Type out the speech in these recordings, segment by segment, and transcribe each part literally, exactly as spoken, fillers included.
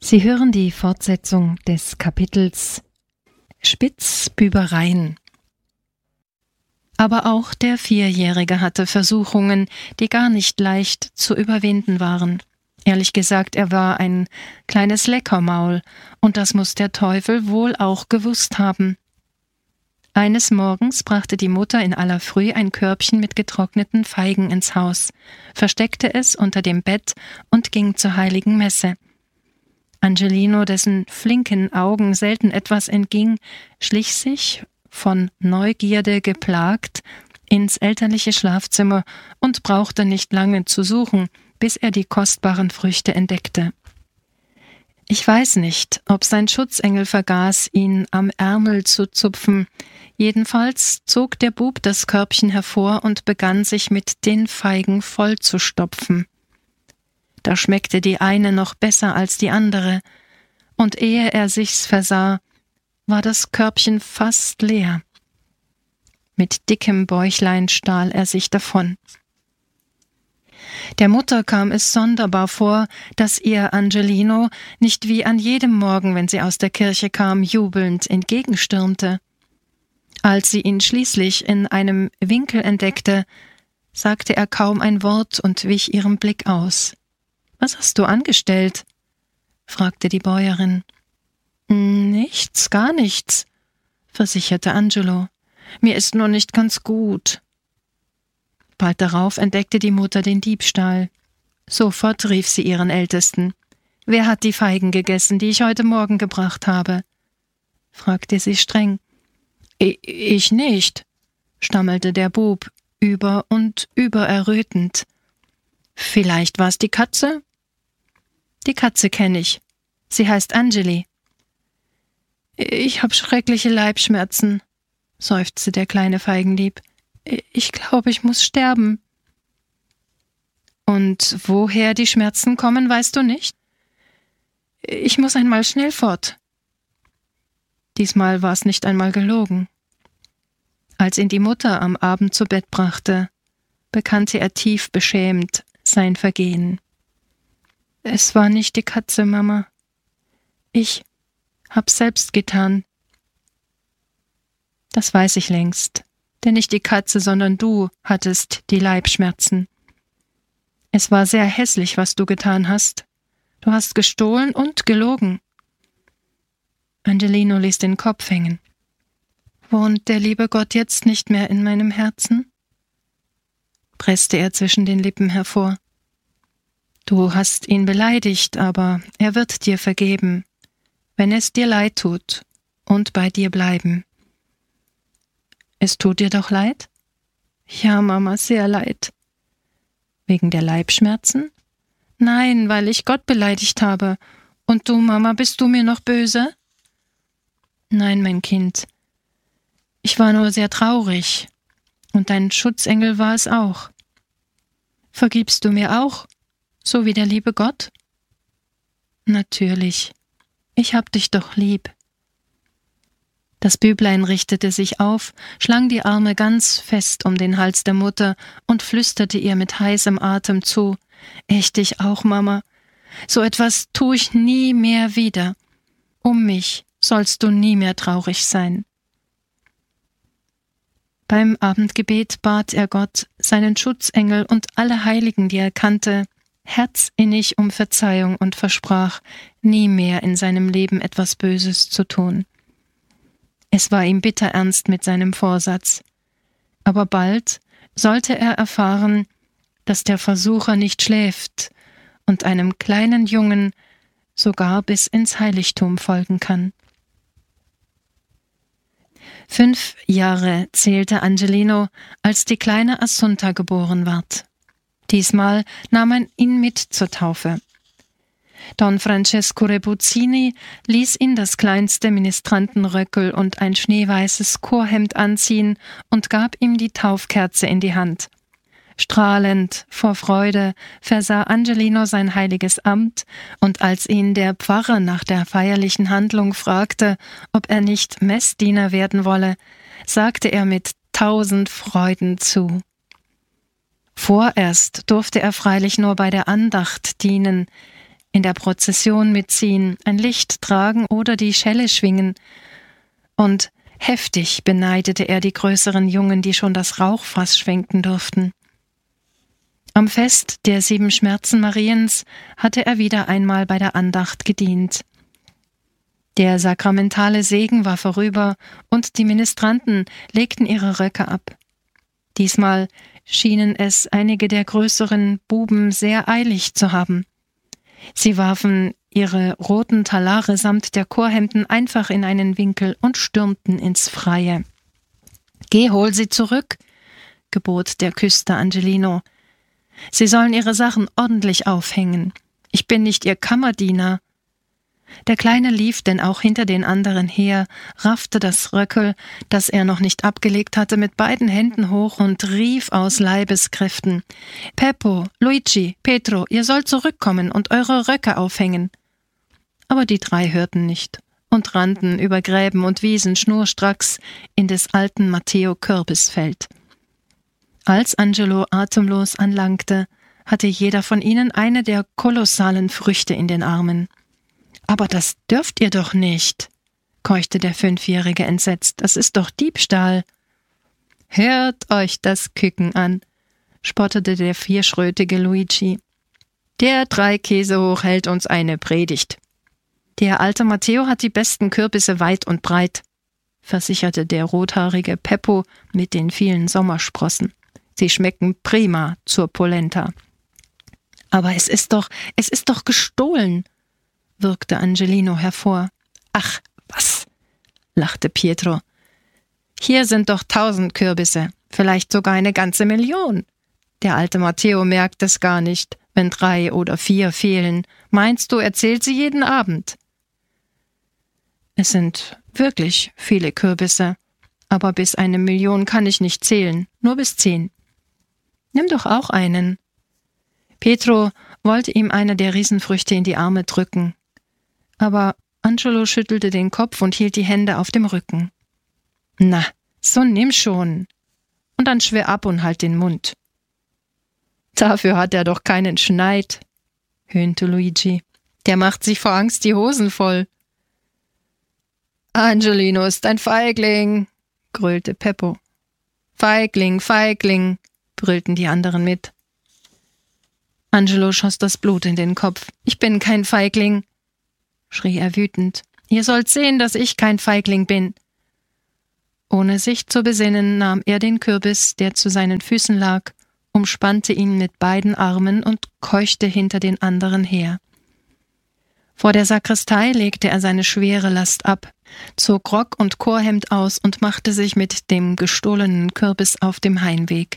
Sie hören die Fortsetzung des Kapitels Spitzbübereien. Aber auch der Vierjährige hatte Versuchungen, die gar nicht leicht zu überwinden waren. Ehrlich gesagt, er war ein kleines Leckermaul, und das muß der Teufel wohl auch gewusst haben. Eines Morgens brachte die Mutter in aller Früh ein Körbchen mit getrockneten Feigen ins Haus, versteckte es unter dem Bett und ging zur heiligen Messe. Angelino, dessen flinken Augen selten etwas entging, schlich sich, von Neugierde geplagt, ins elterliche Schlafzimmer und brauchte nicht lange zu suchen, bis er die kostbaren Früchte entdeckte. Ich weiß nicht, ob sein Schutzengel vergaß, ihn am Ärmel zu zupfen. Jedenfalls zog der Bub das Körbchen hervor und begann sich mit den Feigen vollzustopfen. Da schmeckte die eine noch besser als die andere, und ehe er sich's versah, war das Körbchen fast leer. Mit dickem Bäuchlein stahl er sich davon. Der Mutter kam es sonderbar vor, dass ihr Angelino nicht wie an jedem Morgen, wenn sie aus der Kirche kam, jubelnd entgegenstürmte. Als sie ihn schließlich in einem Winkel entdeckte, sagte er kaum ein Wort und wich ihrem Blick aus. »Was hast du angestellt?« fragte die Bäuerin. »Nichts, gar nichts«, versicherte Angelo. »Mir ist nur nicht ganz gut.« Bald darauf entdeckte die Mutter den Diebstahl. Sofort rief sie ihren Ältesten. »Wer hat die Feigen gegessen, die ich heute Morgen gebracht habe?« fragte sie streng. »Ich nicht«, stammelte der Bub, über und über errötend. »Vielleicht war's die Katze?« »Die Katze kenne ich. Sie heißt Angeli.« »Ich hab schreckliche Leibschmerzen«, seufzte der kleine Feigendieb. »Ich glaube, ich muss sterben.« »Und woher die Schmerzen kommen, weißt du nicht?« »Ich muss einmal schnell fort.« Diesmal war es nicht einmal gelogen. Als ihn die Mutter am Abend zu Bett brachte, bekannte er tief beschämt sein Vergehen. »Es war nicht die Katze, Mama. Ich hab's selbst getan.« »Das weiß ich längst, denn nicht die Katze, sondern du hattest die Leibschmerzen. Es war sehr hässlich, was du getan hast. Du hast gestohlen und gelogen.« Angelino ließ den Kopf hängen. »Wohnt der liebe Gott jetzt nicht mehr in meinem Herzen?« presste er zwischen den Lippen hervor. »Du hast ihn beleidigt, aber er wird dir vergeben, wenn es dir leid tut, und bei dir bleiben.« »Es tut dir doch leid?« »Ja, Mama, sehr leid.« »Wegen der Leibschmerzen?« »Nein, weil ich Gott beleidigt habe. Und du, Mama, bist du mir noch böse?« »Nein, mein Kind. Ich war nur sehr traurig. Und dein Schutzengel war es auch. Vergibst du mir auch, so wie der liebe Gott?« »Natürlich. Ich hab dich doch lieb.« Das Büblein richtete sich auf, schlang die Arme ganz fest um den Hals der Mutter und flüsterte ihr mit heißem Atem zu. »Ich dich auch, Mama. So etwas tu ich nie mehr wieder. Um mich sollst du nie mehr traurig sein.« Beim Abendgebet bat er Gott, seinen Schutzengel und alle Heiligen, die er kannte, herzinnig um Verzeihung und versprach, nie mehr in seinem Leben etwas Böses zu tun. Es war ihm bitterernst mit seinem Vorsatz. Aber bald sollte er erfahren, dass der Versucher nicht schläft und einem kleinen Jungen sogar bis ins Heiligtum folgen kann. Fünf Jahre zählte Angelino, als die kleine Assunta geboren ward. Diesmal nahm man ihn mit zur Taufe. Don Francesco Rebuzzini ließ ihn das kleinste Ministrantenröckel und ein schneeweißes Chorhemd anziehen und gab ihm die Taufkerze in die Hand. Strahlend vor Freude versah Angelino sein heiliges Amt, und als ihn der Pfarrer nach der feierlichen Handlung fragte, ob er nicht Messdiener werden wolle, sagte er mit tausend Freuden zu. Vorerst durfte er freilich nur bei der Andacht dienen, in der Prozession mitziehen, ein Licht tragen oder die Schelle schwingen. Und heftig beneidete er die größeren Jungen, die schon das Rauchfass schwenken durften. Am Fest der sieben Schmerzen Mariens hatte er wieder einmal bei der Andacht gedient. Der sakramentale Segen war vorüber und die Ministranten legten ihre Röcke ab. Diesmal schienen es einige der größeren Buben sehr eilig zu haben. Sie warfen ihre roten Talare samt der Chorhemden einfach in einen Winkel und stürmten ins Freie. »Geh, hol sie zurück«, gebot der Küster Angelino. »Sie sollen ihre Sachen ordentlich aufhängen. Ich bin nicht ihr Kammerdiener.« Der Kleine lief denn auch hinter den anderen her, raffte das Röckel, das er noch nicht abgelegt hatte, mit beiden Händen hoch und rief aus Leibeskräften: »Peppo, Luigi, Pietro, ihr sollt zurückkommen und eure Röcke aufhängen.« Aber die drei hörten nicht und rannten über Gräben und Wiesen schnurstracks in des alten Matteo Kürbisfeld. Als Angelo atemlos anlangte, hatte jeder von ihnen eine der kolossalen Früchte in den Armen. »Aber das dürft ihr doch nicht«, keuchte der Fünfjährige entsetzt. »Das ist doch Diebstahl.« »Hört euch das Küken an«, spottete der vierschrötige Luigi. »Der drei Käse hoch hält uns eine Predigt.« »Der alte Matteo hat die besten Kürbisse weit und breit«, versicherte der rothaarige Peppo mit den vielen Sommersprossen. »Sie schmecken prima zur Polenta.« »Aber es ist doch, es ist doch gestohlen«, wirkte Angelino hervor. »Ach, was«, lachte Pietro. »Hier sind doch tausend Kürbisse, vielleicht sogar eine ganze Million. Der alte Matteo merkt es gar nicht, wenn drei oder vier fehlen. Meinst du, er zählt sie jeden Abend?« »Es sind wirklich viele Kürbisse, aber bis eine Million kann ich nicht zählen, nur bis zehn.« »Nimm doch auch einen.« Pietro wollte ihm eine der Riesenfrüchte in die Arme drücken, aber Angelo schüttelte den Kopf und hielt die Hände auf dem Rücken. »Na, so nimm schon. Und dann schwör ab und halt den Mund.« »Dafür hat er doch keinen Schneid«, höhnte Luigi. »Der macht sich vor Angst die Hosen voll.« »Angelino ist ein Feigling«, gröhlte Peppo. »Feigling, Feigling«, brüllten die anderen mit. Angelo schoss das Blut in den Kopf. »Ich bin kein Feigling«, schrie er wütend. »Ihr sollt sehen, dass ich kein Feigling bin.« Ohne sich zu besinnen, nahm er den Kürbis, der zu seinen Füßen lag, umspannte ihn mit beiden Armen und keuchte hinter den anderen her. Vor der Sakristei legte er seine schwere Last ab, zog Rock und Chorhemd aus und machte sich mit dem gestohlenen Kürbis auf dem Heimweg.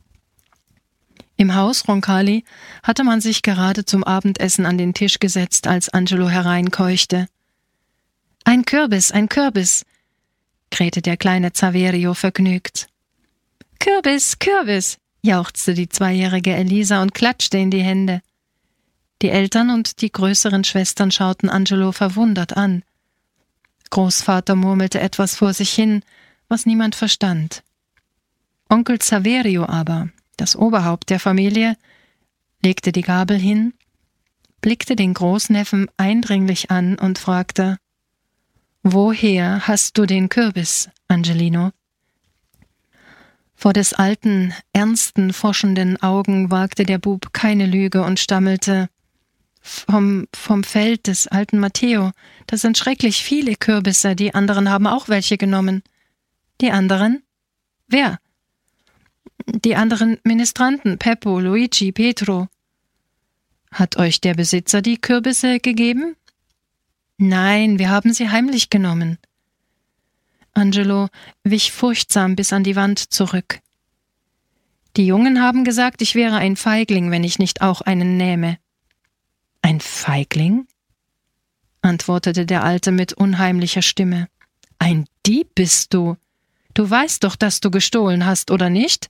Im Haus Roncalli hatte man sich gerade zum Abendessen an den Tisch gesetzt, als Angelo hereinkeuchte. »Ein Kürbis, ein Kürbis«, krähte der kleine Saverio vergnügt. »Kürbis, Kürbis«, jauchzte die zweijährige Elisa und klatschte in die Hände. Die Eltern und die größeren Schwestern schauten Angelo verwundert an. Großvater murmelte etwas vor sich hin, was niemand verstand. Onkel Saverio aber, das Oberhaupt der Familie, legte die Gabel hin, blickte den Großneffen eindringlich an und fragte: »Woher hast du den Kürbis, Angelino?« Vor des alten, ernsten, forschenden Augen wagte der Bub keine Lüge und stammelte: Vom, vom Feld des alten Matteo. Das sind schrecklich viele Kürbisse, die anderen haben auch welche genommen.« »Die anderen? Wer?« »Die anderen Ministranten, Peppo, Luigi, Pietro.« »Hat euch der Besitzer die Kürbisse gegeben?« »Nein, wir haben sie heimlich genommen.« Angelo wich furchtsam bis an die Wand zurück. »Die Jungen haben gesagt, ich wäre ein Feigling, wenn ich nicht auch einen nähme.« »Ein Feigling?«, antwortete der Alte mit unheimlicher Stimme. »Ein Dieb bist du. Du weißt doch, dass du gestohlen hast, oder nicht?«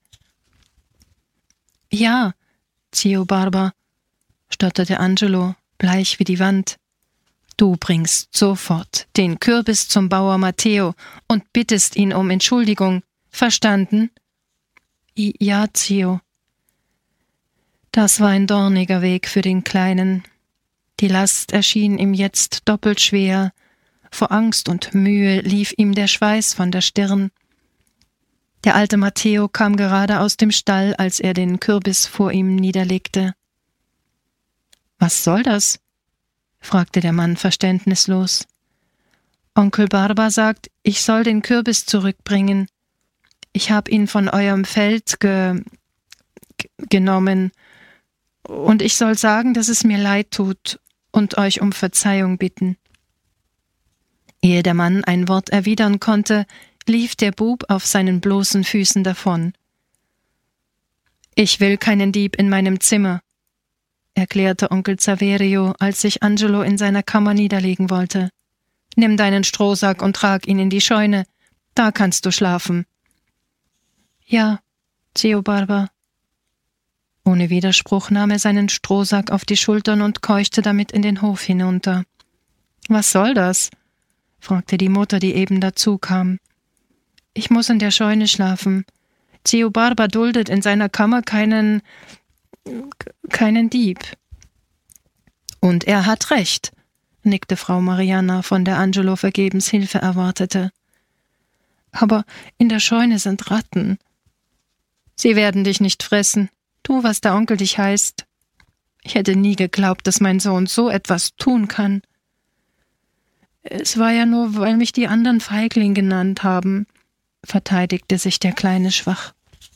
»Ja, Zio Barba«, stotterte Angelo, bleich wie die Wand. »Du bringst sofort den Kürbis zum Bauer Matteo und bittest ihn um Entschuldigung. Verstanden?« »Ja, Zio.« Das war ein dorniger Weg für den Kleinen. Die Last erschien ihm jetzt doppelt schwer. Vor Angst und Mühe lief ihm der Schweiß von der Stirn. Der alte Matteo kam gerade aus dem Stall, als er den Kürbis vor ihm niederlegte. »Was soll das?« fragte der Mann verständnislos. »Onkel Barba sagt, ich soll den Kürbis zurückbringen. Ich habe ihn von eurem Feld ge genommen, und ich soll sagen, dass es mir leid tut und euch um Verzeihung bitten.« Ehe der Mann ein Wort erwidern konnte, lief der Bub auf seinen bloßen Füßen davon. »Ich will keinen Dieb in meinem Zimmer«, erklärte Onkel Saverio, als sich Angelo in seiner Kammer niederlegen wollte. »Nimm deinen Strohsack und trag ihn in die Scheune, da kannst du schlafen.« »Ja, Zio Barba.« Ohne Widerspruch nahm er seinen Strohsack auf die Schultern und keuchte damit in den Hof hinunter. »Was soll das?« fragte die Mutter, die eben dazu kam. »Ich muss in der Scheune schlafen. Zio Barba duldet in seiner Kammer keinen... keinen Dieb.« »Und er hat recht«, nickte Frau Marianna, von der Angelo vergebens Hilfe erwartete. »Aber in der Scheune sind Ratten.« »Sie werden dich nicht fressen. Tu, was der Onkel dich heißt. Ich hätte nie geglaubt, dass mein Sohn so etwas tun kann.« »Es war ja nur, weil mich die anderen Feigling genannt haben«, verteidigte sich der Kleine schwach.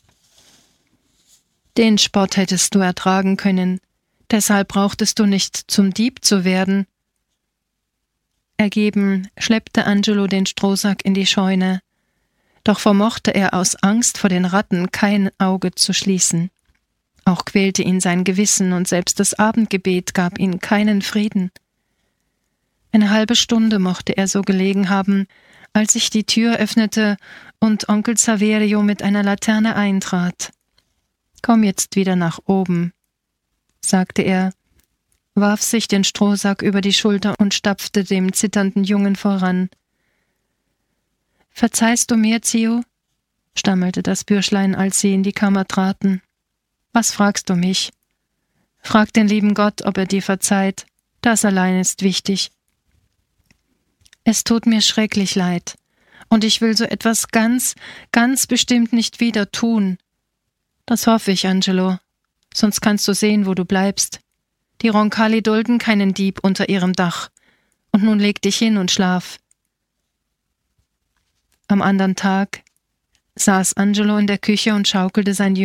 »Den Spott hättest du ertragen können. Deshalb brauchtest du nicht zum Dieb zu werden.« Ergeben schleppte Angelo den Strohsack in die Scheune. Doch vermochte er aus Angst vor den Ratten kein Auge zu schließen. Auch quälte ihn sein Gewissen, und selbst das Abendgebet gab ihm keinen Frieden. Eine halbe Stunde mochte er so gelegen haben, als sich die Tür öffnete und Onkel Saverio mit einer Laterne eintrat. »Komm jetzt wieder nach oben«, sagte er, warf sich den Strohsack über die Schulter und stapfte dem zitternden Jungen voran. »Verzeihst du mir, Zio?« stammelte das Bürschlein, als sie in die Kammer traten. »Was fragst du mich? Frag den lieben Gott, ob er dir verzeiht. Das allein ist wichtig.« »Es tut mir schrecklich leid, und ich will so etwas ganz, ganz bestimmt nicht wieder tun. Das hoffe ich, Angelo, sonst kannst du sehen, wo du bleibst. Die Roncalli dulden keinen Dieb unter ihrem Dach, und nun leg dich hin und schlaf.« Am andern Tag saß Angelo in der Küche und schaukelte sein